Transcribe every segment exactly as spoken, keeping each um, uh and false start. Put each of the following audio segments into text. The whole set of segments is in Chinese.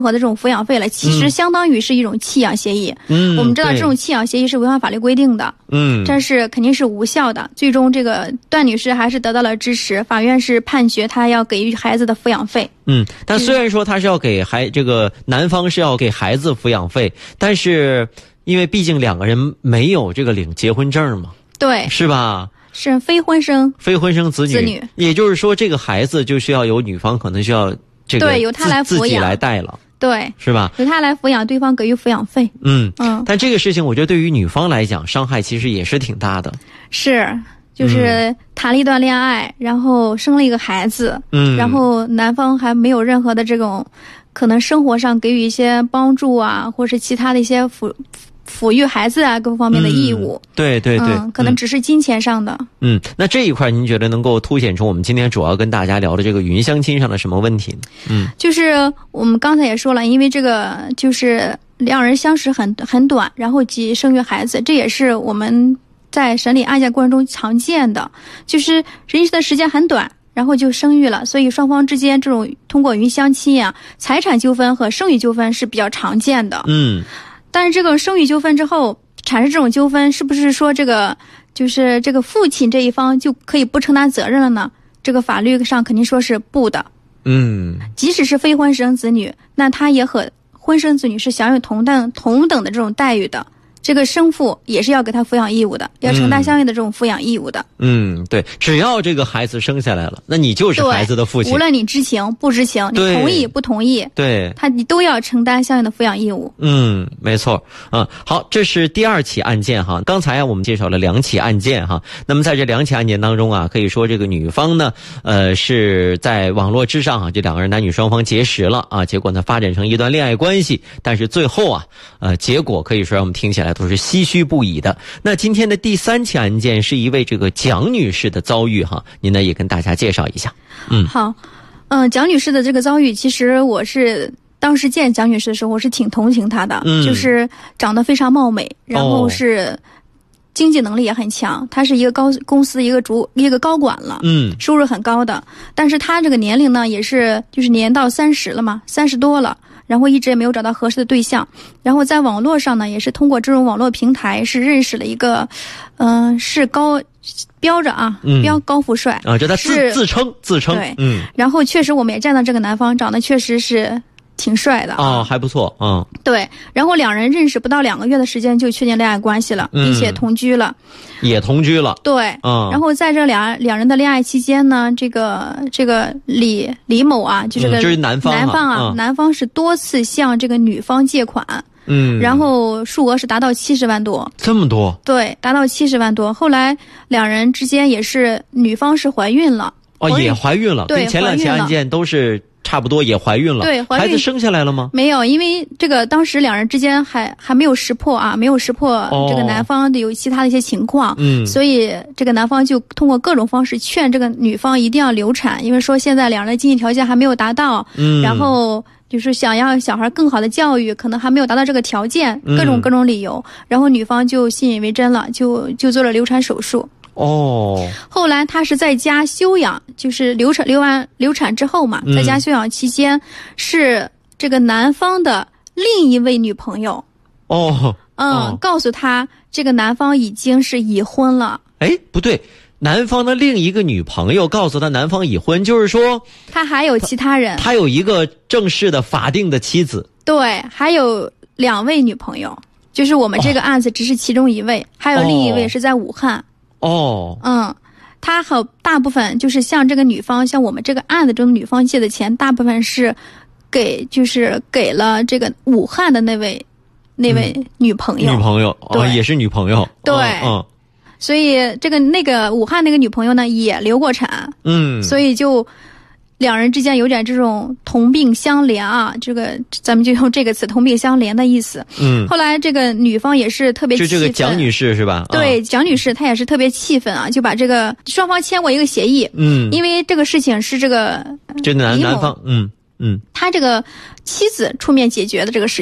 和的这种抚养费了，其实相当于是一种弃养协议。嗯，我们知道这种弃养协议是违反法律规定的，嗯，这是肯定是无效的。最终这个段女士还是得到了支持，法院是判决她要给予孩子的抚养费。 嗯，但虽然说她是要给孩这个男方是要给孩子抚养费，但是因为毕竟两个人没有这个领结婚证嘛， 对， 是吧？ 是非婚生非婚生子女， 子女也就是说这个孩子就需要由女方可能需要这个对由他来抚养自己来带了。 对， 是吧？ 由他来抚养，对方给予抚养费。 嗯嗯，但这个事情，我觉得对于女方来讲，伤害其实也是挺大的。 是，就是谈了一段恋爱，嗯、然后生了一个孩子，嗯，然后男方还没有任何的这种可能生活上给予一些帮助啊，或是其他的一些抚抚育孩子啊各方面的义务。 嗯、对对对、 嗯，可能只是金钱上的。 嗯，那这一块您觉得能够凸显出我们今天主要跟大家聊的这个云相亲上的什么问题呢？嗯， 就是我们刚才也说了，因为这个就是两人相识很很短，然后即生育孩子，这也是我们在审理案件过程中常见的，就是认识的时间很短，然后就生育了，所以双方之间这种通过云相亲呀、啊，财产纠纷和生育纠纷是比较常见的。 嗯， 但是这个生育纠纷之后产生这种纠纷，是不是说这个就是这个父亲这一方就可以不承担责任了呢？这个法律上肯定说是不的。 嗯， 即使是非婚生子女，那他也和婚生子女是享有同等同等的这种待遇的。这个生父也是要给他抚养义务的，要承担相应的这种抚养义务的。 嗯，对，只要这个孩子生下来了，那你就是孩子的父亲。 无论你知情不知情，你同意不同意， 对， 他你都要承担相应的抚养义务。 嗯，没错。嗯，好，这是第二起案件哈。刚才啊，我们介绍了两起案件哈。那么在这两起案件当中啊，可以说这个女方呢，呃，是在网络之上啊，这两个人男女双方结识了啊，结果呢发展成一段恋爱关系，但是最后啊，呃，结果可以说让我们听起来都是唏嘘不已的。那今天的第三起案件是一位这个蒋女士的遭遇哈，您呢也跟大家介绍一下。嗯， 好，嗯、呃，蒋女士的这个遭遇，其实我是当时见蒋女士的时候，我是挺同情她的，嗯、就是长得非常貌美，然后是经济能力也很强，她是一个高公司一个主一个高管了，嗯，收入很高的，但是她这个年龄呢，也是就是年到三十了嘛，三十多了。然后一直也没有找到合适的对象，然后在网络上呢，也是通过这种网络平台是认识了一个，嗯、呃，是高标着啊， 嗯、 标高富帅啊，这他自自称自称， 对，嗯，然后确实我们也见到这个男方长得确实是挺帅的啊、哦，还不错，嗯， 对，然后两人认识不到两个月的时间就确定恋爱关系了，嗯、并且同居了， 也同居了， 对， 嗯， 然后在这两两人的恋爱期间呢，这个这个李李某啊，就这个、 嗯、就是男方、啊， 男方啊，嗯、男方是多次向这个女方借款，嗯，然后数额是达到七十万多， 这么多， 对，达到七十万多。后来两人之间也是女方是怀孕了， 哦，也怀孕了， 对， 跟前两起案件都是。差不多也怀孕了， 对，怀孕孩子生下来了吗？ 没有，因为这个当时两人之间还还没有识破啊，没有识破这个男方的有其他的一些情况，嗯、哦，所以这个男方就通过各种方式劝这个女方一定要流产，因为说现在两人的经济条件还没有达到，嗯，然后就是想要小孩更好的教育，可能还没有达到这个条件，各种各种理由，嗯、然后女方就信以为真了，就就做了流产手术。 哦， 后来他是在家休养，就是流产流完流产之后嘛，在家休养期间，嗯、是这个男方的另一位女朋友哦， 嗯， 哦告诉他这个男方已经是已婚了。 哎，不对，男方的另一个女朋友告诉他男方已婚，就是说他还有其他人， 他, 他有一个正式的法定的妻子， 对，还有两位女朋友，就是我们这个案子只是其中一位，哦、还有另一位是在武汉。 哦， 嗯，他和大部分就是像这个女方，像我们这个案子中女方借的钱，大部分是给就是给了这个武汉的那位那位女朋友， 女朋友哦，也是女朋友， 对， 嗯、哦， 所以这个那个武汉那个女朋友呢也流过产， 嗯， 所以就两人之间有点这种同病相怜啊，这个咱们就用这个词同病相怜的意思。嗯，后来这个女方也是特别气愤， 就这个蒋女士是吧？ 对， 啊、 蒋女士她也是特别气愤啊，就把这个双方签过一个协议。 嗯， 因为这个事情是这个这男男方，嗯嗯， 他这个妻子出面解决的这个事情。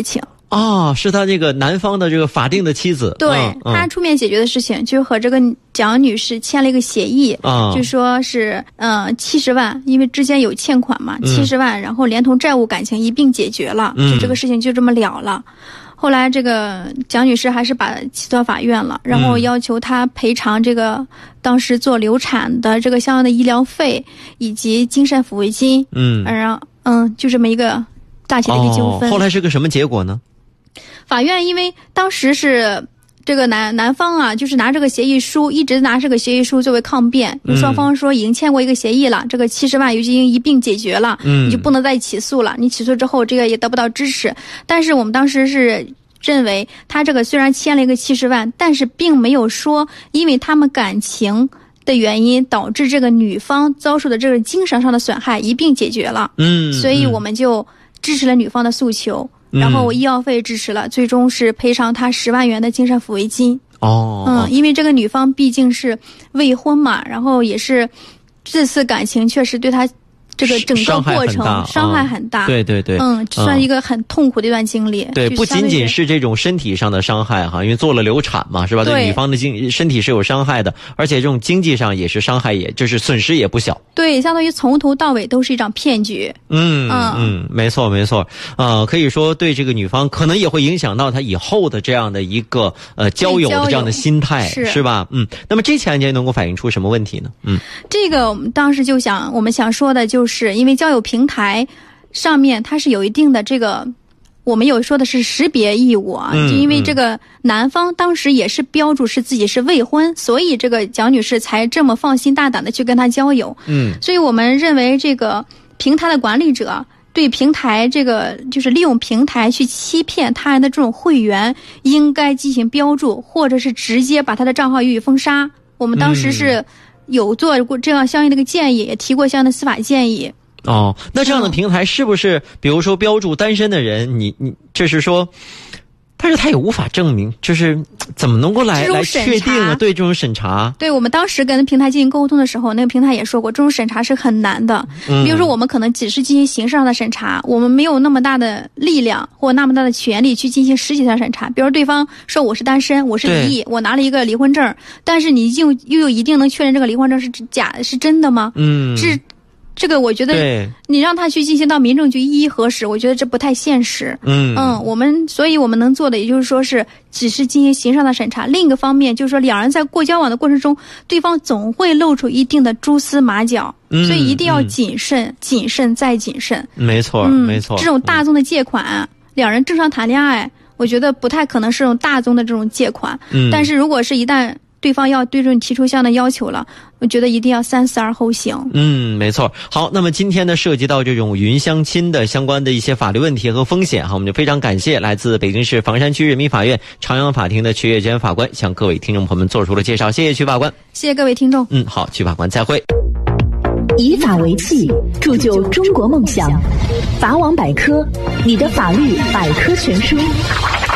哦，是他这个男方的这个法定的妻子。 对、 嗯嗯、 他出面解决的事情，就是和这个蒋女士签了一个协议， 啊、 就说是嗯七十万，因为之间有欠款嘛，七十万，然后连同债务感情一并解决了， 嗯、 就这个事情就这么了了。后来这个蒋女士还是把起诉到法院了，然后要求她赔偿这个当时做流产的这个相应的医疗费以及精神抚慰金。 嗯， 然后嗯，就这么一个大起的一个纠纷。 哦、后来是个什么结果呢？ 法院因为当时是这个男男方啊，就是拿这个协议书，一直拿这个协议书作为抗辩，就双方说已经签过一个协议了，这个七十万已经一并解决了，嗯，你就不能再起诉了。你起诉之后，这个也得不到支持。但是我们当时是认为，他这个虽然签了一个七十万，但是并没有说因为他们感情的原因导致这个女方遭受的这个精神上的损害一并解决了。 嗯， 所以我们就支持了女方的诉求。然后医药费支持了，最终是赔偿他十万元的精神抚慰金。 哦， 嗯，因为这个女方毕竟是未婚嘛，然后也是这次感情确实对她这个整个过程伤害很大， 嗯、对对对， 嗯，算一个很痛苦的一段经历。 对，不仅仅是这种身体上的伤害哈，因为做了流产嘛，是吧？对女方的经身体是有伤害的，而且这种经济上也是伤害，也就是损失也不小。 对，相当于从头到尾都是一场骗局。 嗯嗯嗯，没错没错，啊、呃，可以说对这个女方可能也会影响到她以后的这样的一个呃交友的这样的心态，是, 是吧？嗯，那么这起案件能够反映出什么问题呢？嗯， 这个我们当时就想，我们想说的就是。是因为交友平台上面它是有一定的这个，我们有说的是识别义务啊， 嗯、 就因为这个男方当时也是标注是自己是未婚，所以这个蒋女士才这么放心大胆的去跟他交友。 嗯， 所以我们认为这个平台的管理者对平台这个就是利用平台去欺骗他人的这种会员，应该进行标注，或者是直接把他的账号予以封杀。我们当时是、嗯有做过这样相应的一个建议，也提过相应的司法建议。 哦，那这样的平台是不是，比如说标注单身的人，你你这是说，但是他也无法证明，就是怎么能够来来确定啊？对这种审查， 对我们当时跟平台进行沟通的时候，那个平台也说过，这种审查是很难的。嗯，比如说我们可能只是进行形式上的审查，我们没有那么大的力量或那么大的权利去进行实体上审查。比如对方说我是单身，我是离异，我拿了一个离婚证，但是你又又有一定能确认这个离婚证是假的，是真的吗？ 嗯， 是。这个我觉得，你让他去进行到民政局一一核实，我觉得这不太现实。 嗯嗯，我们所以我们能做的，也就是说是只是进行形式上的审查。另一个方面，就是说两人在过交往的过程中，对方总会露出一定的蛛丝马脚， 嗯、 所以一定要谨慎、嗯、谨慎再谨慎。 没错， 嗯、 没错。 这种大宗的借款、嗯，两人正常谈恋爱，我觉得不太可能是这种大宗的这种借款。 嗯， 但是如果是一旦对方要对这种提出相应的要求了，我觉得一定要三思而后行。 嗯，没错。好，那么今天呢，涉及到这种云相亲的相关的一些法律问题和风险，哈，我们就非常感谢来自北京市房山区人民法院朝阳法庭的曲月娟法官向各位听众朋友们做出了介绍。谢谢曲法官， 谢谢各位听众。 嗯，好，曲法官再会。 以法为器，铸就中国梦想。法网百科，你的法律百科全书。